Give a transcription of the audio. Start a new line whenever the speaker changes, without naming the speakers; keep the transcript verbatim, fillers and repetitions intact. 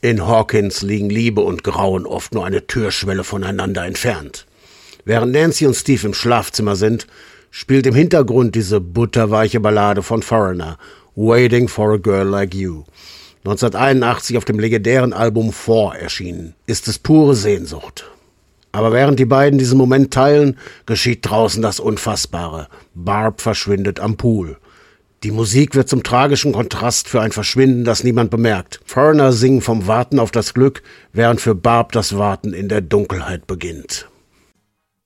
In Hawkins liegen Liebe und Grauen oft nur eine Türschwelle voneinander entfernt. Während Nancy und Steve im Schlafzimmer sind, spielt im Hintergrund diese butterweiche Ballade von Foreigner, Waiting for a Girl Like You. neunzehnhunderteinundachtzig auf dem legendären Album Four erschienen, ist es pure Sehnsucht. Aber während die beiden diesen Moment teilen, geschieht draußen das Unfassbare. Barb verschwindet am Pool. Die Musik wird zum tragischen Kontrast für ein Verschwinden, das niemand bemerkt. Foreigner singen vom Warten auf das Glück, während für Barb das Warten in der Dunkelheit beginnt.